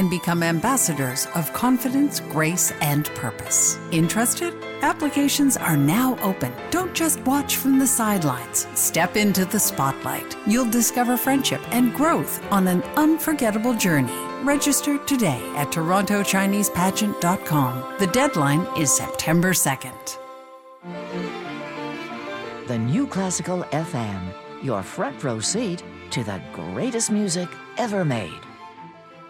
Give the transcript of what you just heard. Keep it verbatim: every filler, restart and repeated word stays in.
and become ambassadors of confidence, grace, and purpose. Interested? Applications are now open. Don't just watch from the sidelines. Step into the spotlight. You'll discover friendship and growth on an unforgettable journey. Register today at toronto chinese pageant dot com. The deadline is September second. The New Classical F M, your front row seat to the greatest music ever made.